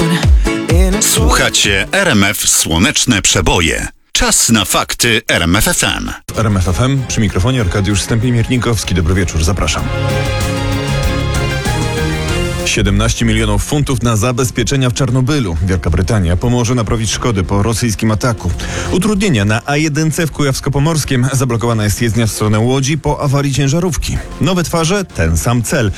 Słuchacie RMF Słoneczne Przeboje. Czas na fakty RMF FM. W RMF FM przy mikrofonie Arkadiusz Stępień-Miernikowski. Dobry wieczór, zapraszam. 17 milionów funtów na zabezpieczenia w Czarnobylu. Wielka Brytania pomoże naprawić szkody po rosyjskim ataku. Utrudnienia na A1 w Kujawsko-Pomorskiem. Zablokowana jest jezdnia w stronę Łodzi po awarii ciężarówki. Nowe twarze, ten sam cel.